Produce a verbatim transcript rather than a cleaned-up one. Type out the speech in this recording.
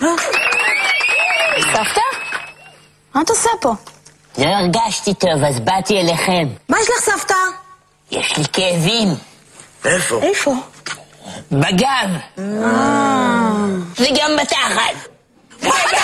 סבתא? מה את עושה פה? לא הרגשתי טוב, אז באתי אליכם. מה יש לך, סבתא? יש לי כאבים. איפה? איפה? בגב. וגם בתחת.